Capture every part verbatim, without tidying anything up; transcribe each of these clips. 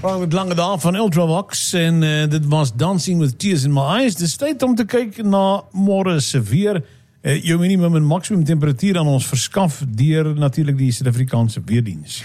Prachtig lange dag van Ultravox en uh, dit was Dancing with Tears in My Eyes. Dis tyd om te kyk na môre se weer. Uh, jou minimum en maximum temperatuur aan ons verskaf deur natuurlik die Suid-Afrikaanse Weerdiens.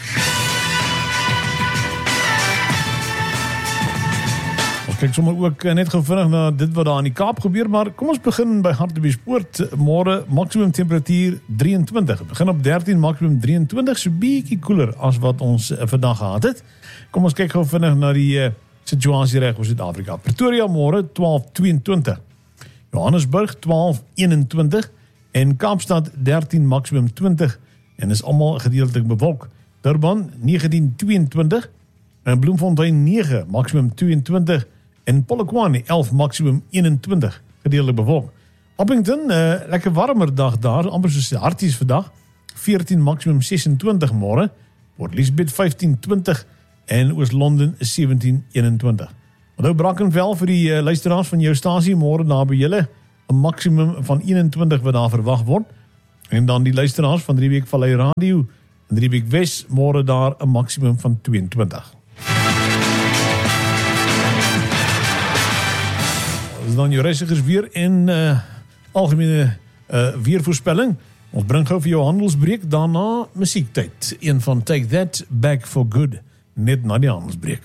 Ons kyk sommer ook uh, net gou vinnig na dit wat daar in die Kaap gebeur, maar kom ons begin by Hartbeespoort. Môre maximum temperatuur drieëntwintig. Het begin op dertien, maximum drieëntwintig, so bietjie koeler as wat ons uh, vandag gehad het. Kom ons kyk gou vinnig na die uh, situasie reg oor Suid-Afrika. Pretoria môre twaalf tweeëntwintig. Johannesburg twaalf eenentwintig en Kaapstad dertien maksimum twintig en is almal gedeeltelik bewolk. Durban negentien tweeëntwintig en Bloemfontein nege maksimum tweeëntwintig en Polokwane elf maksimum eenentwintig gedeeltelik bewolk. Appington, 'n uh, lekker warmer dag daar, amper soos Harties vandag, veertien maksimum sesentwintig môre. Port Elizabeth vyftien twintig en Oos-London sewentien eenentwintig. Onthou Brackenfell vir die uh, luisteraars van jou stasie môre daar by julle 'n maksimum van eenentwintig wat daar verwag word. En dan die luisteraars van Drieweek Vallei Radio en Drieweek Wes môre daar 'n maksimum van tweeëntwintig. Dis dan jou reisigers weer en uh, algemene uh, weervoorspelling. Ons bring gou vir jou handelsbreek, daarna musiektyd. Een van Take That Back for Good. Net na die handelsbreek.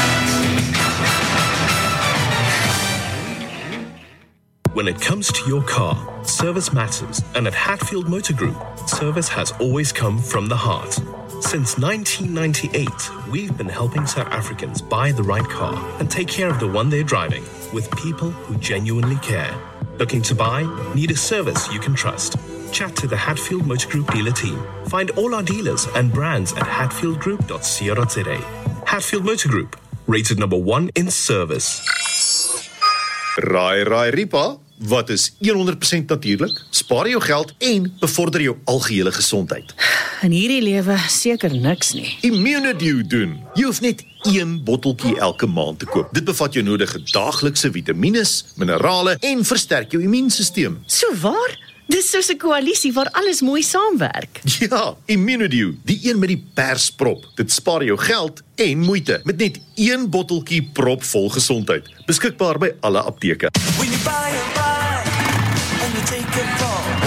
When it comes to your car, service matters, and at Hatfield Motor Group, service has always come from the heart. Since nineteen ninety-eight, we've been helping South Africans buy the right car and take care of the one they're driving with people who genuinely care. Looking to buy? Need a service you can trust? Chat to the Hatfield Motor Group dealer team. Find all our dealers and brands at hatfield group dot co dot za. Hatfield Motor Group, rated number one in service. Raai, raai, Ripa, wat is honderd persent natuurlik? Spaar jou geld en bevorder jou algehele gesondheid. In hierdie lewe seker niks nie. Immunedew doen. Jy hoef net een botteltjie elke maand te koop. Dit bevat jou nodige daaglikse vitamines, minerale en versterk jou immuunstelsel. So waar? Dis soos 'n koalisie waar alles mooi saamwerk. Ja, Immunedew, die een met die persprop. Dit spaar jou geld en moeite met net een botteltjie propvol gesondheid. Beskikbaar by alle apteke.